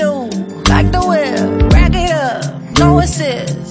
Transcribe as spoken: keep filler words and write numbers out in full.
do. Like the whip, rack it up, no assist.